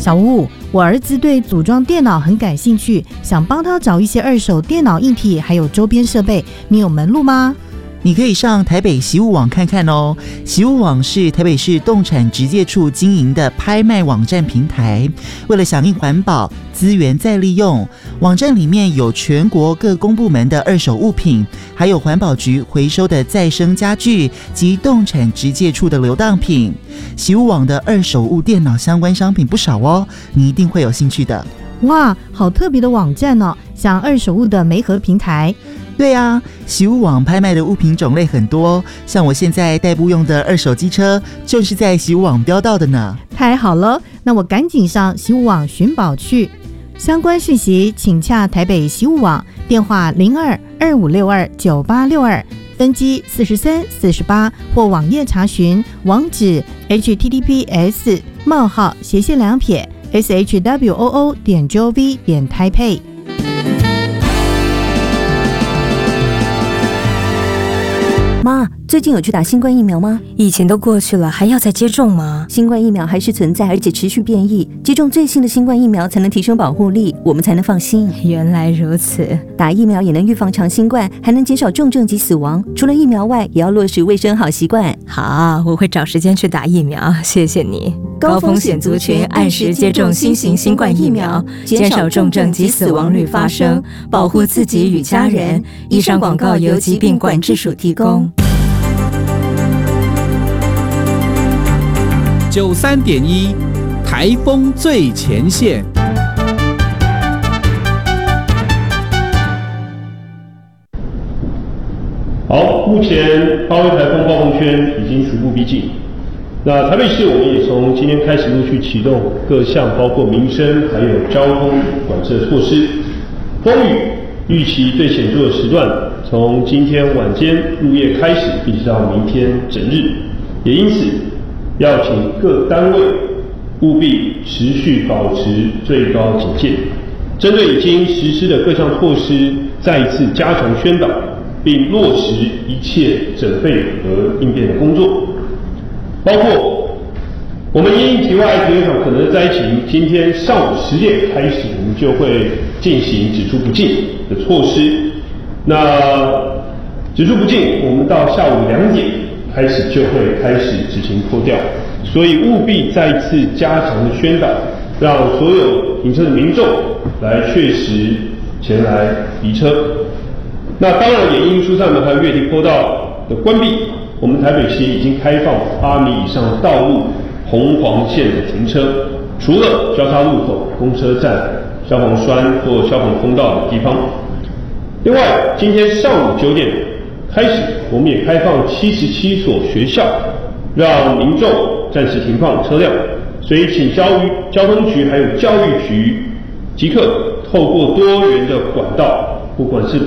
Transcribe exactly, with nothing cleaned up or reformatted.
小吴，我儿子对组装电脑很感兴趣，想帮他找一些二手电脑硬体还有周边设备，你有门路吗？ 你可以上台北习物网看看哦。习物网是台北市动产直介处经营的拍卖网站平台，为了响应环保、资源再利用，网站里面有全国各公部门的二手物品，还有环保局回收的再生家具及动产直介处的流当品。习物网的二手物电脑相关商品不少哦，你一定会有兴趣的。 哇，好特别的网站哦，像二手物的媒合平台。 对啊，习物网拍卖的物品种类很多，像我现在代步用的二手机车就是在习物网标到的呢。 太好了，那我赶紧上习物网寻宝去。相关讯息请洽台北习物网，电话零二二五六二九八六二，分机四十三四十八，或网页查询，网址 h t t p s 冒号斜线两撇 s h w o o 点 g o v 点 taipei。 妈，最近有去打新冠疫苗吗？ 以前都过去了，还要再接种吗？ 新冠疫苗还是存在，而且持续变异。接种最新的新冠疫苗才能提升保护力，我们才能放心。 原来如此， 打疫苗也能预防长新冠，还能减少重症及死亡。除了疫苗外，也要落实卫生好习惯。 好，我会找时间去打疫苗，谢谢你。 高风险族群按时接种新型新冠疫苗，减少重症及死亡率发生，保护自己与家人。以上广告由疾病管制署提供。 九三点一，台风最前线。 好，目前八威台风暴风圈已经逐步逼近。那台北市我们也从今天开始陆续启动各项包括民生还有交通管制的措施。风雨预期最显著的时段从今天晚间入夜开始，一直到明天整日，也因此要请各单位务必持续保持最高警戒，针对已经实施的各项措施，再一次加强宣导，并落实一切整备和应变的工作。包括我们因应局外体育场可能的灾情，今天上午十点开始，我们就会进行只出不进的措施。那只出不进，我们到下午两点开始就会开始执行脱掉，所以务必再一次加强的宣导，让所有停车的民众来确实前来移车。那当然也因疏散门还有月堤坡道的关闭，我们台北市已经开放八米以上道路红黄线的停车，除了交叉路口、公车站、消防栓或消防通道的地方。另外，今天上午九点开始，我们也开放七十七所学校，让民众暂时停放车辆，所以请交于交通局还有教育局即刻透过多元的管道，不管是